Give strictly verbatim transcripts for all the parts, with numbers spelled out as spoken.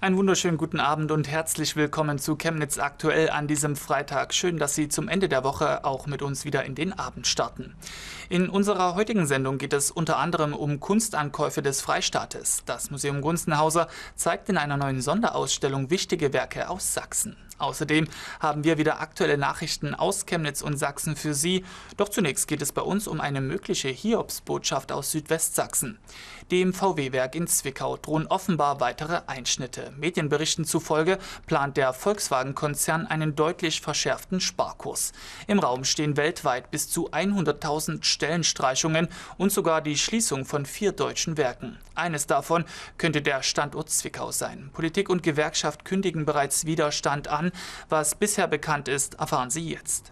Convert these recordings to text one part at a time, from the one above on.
Einen wunderschönen guten Abend und herzlich willkommen zu Chemnitz aktuell an diesem Freitag. Schön, dass Sie zum Ende der Woche auch mit uns wieder in den Abend starten. In unserer heutigen Sendung geht es unter anderem um Kunstankäufe des Freistaates. Das Museum Gunzenhauser zeigt in einer neuen Sonderausstellung wichtige Werke aus Sachsen. Außerdem haben wir wieder aktuelle Nachrichten aus Chemnitz und Sachsen für Sie. Doch zunächst geht es bei uns um eine mögliche Hiobsbotschaft aus Südwestsachsen. Dem V W-Werk in Zwickau drohen offenbar weitere Einschnitte. Medienberichten zufolge plant der Volkswagen-Konzern einen deutlich verschärften Sparkurs. Im Raum stehen weltweit bis zu hunderttausend Stellenstreichungen und sogar die Schließung von vier deutschen Werken. Eines davon könnte der Standort Zwickau sein. Politik und Gewerkschaft kündigen bereits Widerstand an. Was bisher bekannt ist, erfahren Sie jetzt.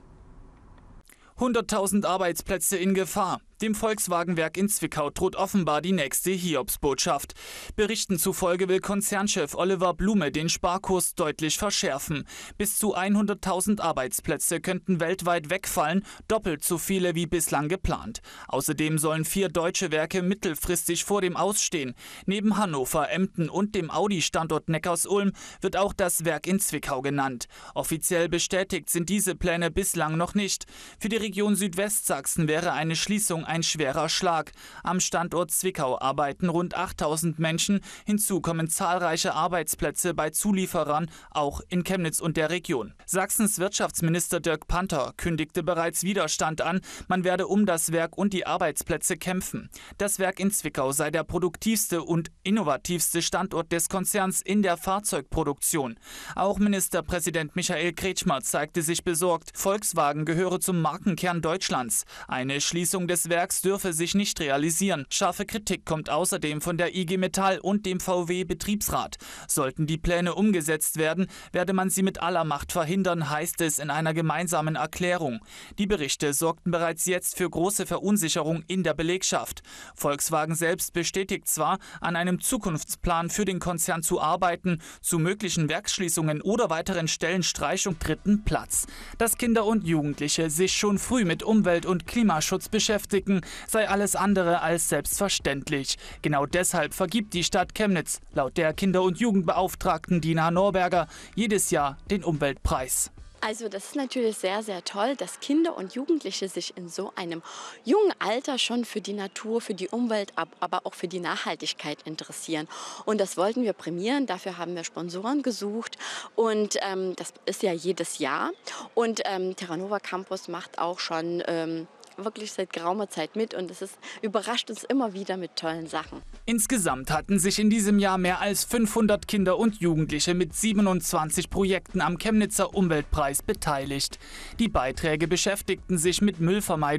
hunderttausend Arbeitsplätze in Gefahr. Dem Volkswagen-Werk in Zwickau droht offenbar die nächste Hiobsbotschaft. Berichten zufolge will Konzernchef Oliver Blume den Sparkurs deutlich verschärfen. Bis zu hunderttausend Arbeitsplätze könnten weltweit wegfallen, doppelt so viele wie bislang geplant. Außerdem sollen vier deutsche Werke mittelfristig vor dem Ausstehen. Neben Hannover, Emden und dem Audi-Standort Neckarsulm wird auch das Werk in Zwickau genannt. Offiziell bestätigt sind diese Pläne bislang noch nicht. Für die Region Südwestsachsen wäre eine Schließung ein schwerer Schlag. Am Standort Zwickau arbeiten rund achttausend Menschen. Hinzu kommen zahlreiche Arbeitsplätze bei Zulieferern, auch in Chemnitz und der Region. Sachsens Wirtschaftsminister Dirk Panther kündigte bereits Widerstand an. Man werde um das Werk und die Arbeitsplätze kämpfen. Das Werk in Zwickau sei der produktivste und innovativste Standort des Konzerns in der Fahrzeugproduktion. Auch Ministerpräsident Michael Kretschmer zeigte sich besorgt. Volkswagen gehöre zum Markenkern Deutschlands. Eine Schließung des Werks dürfe sich nicht realisieren. Scharfe Kritik kommt außerdem von der I G Metall und dem V W-Betriebsrat. Sollten die Pläne umgesetzt werden, werde man sie mit aller Macht verhindern, heißt es in einer gemeinsamen Erklärung. Die Berichte sorgten bereits jetzt für große Verunsicherung in der Belegschaft. Volkswagen selbst bestätigt zwar, an einem Zukunftsplan für den Konzern zu arbeiten, zu möglichen Werksschließungen oder weiteren Stellenstreichung dritten Platz. Dass Kinder und Jugendliche sich schon früh mit Umwelt- und Klimaschutz beschäftigen, sei alles andere als selbstverständlich. Genau deshalb vergibt die Stadt Chemnitz laut der Kinder- und Jugendbeauftragten Dina Norberger jedes Jahr den Umweltpreis. Also das ist natürlich sehr, sehr toll, dass Kinder und Jugendliche sich in so einem jungen Alter schon für die Natur, für die Umwelt, aber auch für die Nachhaltigkeit interessieren. Und das wollten wir prämieren, dafür haben wir Sponsoren gesucht und ähm, das ist ja jedes Jahr. Und ähm, Terranova Campus macht auch schon ähm, wirklich seit geraumer Zeit mit und es ist, überrascht uns immer wieder mit tollen Sachen. Insgesamt hatten sich in diesem Jahr mehr als fünfhundert Kinder und Jugendliche mit siebenundzwanzig Projekten am Chemnitzer Umweltpreis beteiligt. Die Beiträge beschäftigten sich mit Müllvermeidung,